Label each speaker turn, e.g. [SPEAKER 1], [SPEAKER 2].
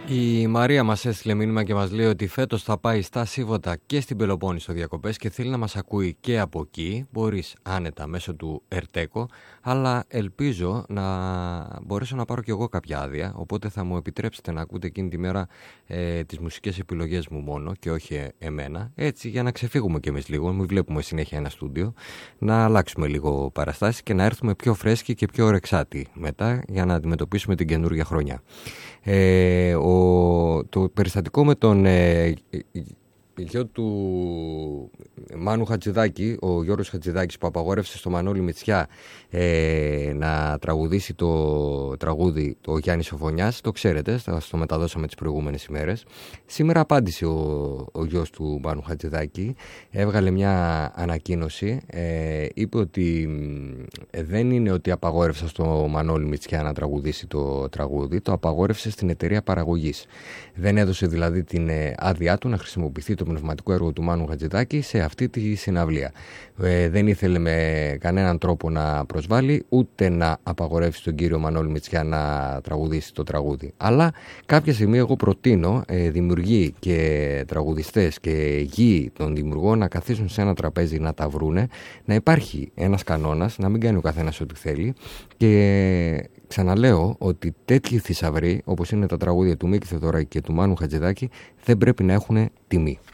[SPEAKER 1] Η Μαρία μας έστειλε μήνυμα και μας λέει ότι φέτος θα πάει στα Σίβωτα και στην Πελοπόννησο διακοπές και θέλει να μας ακούει και από εκεί. Μπορείς άνετα μέσω του Ερτέκο, αλλά ελπίζω να μπορέσω να πάρω κι εγώ κάποια άδεια, οπότε θα μου επιτρέψετε να ακούτε εκείνη τη μέρα τις μουσικές επιλογές μου μόνο και όχι εμένα, έτσι για να ξεφύγουμε κι εμείς λίγο, μην βλέπουμε συνέχεια ένα στούντιο, να αλλάξουμε λίγο παραστάσεις και να έρθουμε πιο φρέσκοι και πιο ορεξάτοι μετά για να αντιμετωπίσουμε την καινούργια χρονιά. Το περιστατικό με τον γιο του Μάνου Χατζηδάκη, ο Γιώργος Χατζηδάκης, που απαγόρευσε στο Μανώλη Μητσιά να τραγουδήσει το τραγούδι το Γιάννης Σοφωνιάς, το ξέρετε, το μεταδώσαμε τις προηγούμενες ημέρες. Σήμερα απάντησε ο γιος του Μάνου Χατζηδάκη, έβγαλε μια ανακοίνωση, είπε ότι δεν είναι ότι απαγόρευσε στο Μανώλη Μητσιά να τραγουδήσει το τραγούδι, το απαγόρευσε στην εταιρεία παραγωγής. Δεν έδωσε δηλαδή την άδειά του να χρησιμοποιηθεί το πνευματικό έργο του Μάνου Χατζηδάκη σε αυτή τη συναυλία. Δεν ήθελε με κανέναν τρόπο να προσβάλλει, ούτε να απαγορεύσει τον κύριο Μανώλη Μητσιά να τραγουδήσει το τραγούδι. Αλλά κάποια στιγμή εγώ προτείνω δημιουργοί και τραγουδιστές και γη των δημιουργών να καθίσουν σε ένα τραπέζι να τα βρούνε, να υπάρχει ένας κανόνας, να μην κάνει ο καθένας ό,τι θέλει, και ξαναλέω ότι τέτοιοι θησαυροί όπως είναι τα τραγούδια του Μίκη Θεοδωράκη και του Μάνου Χατζηδάκη δεν πρέπει να έχουν τιμή.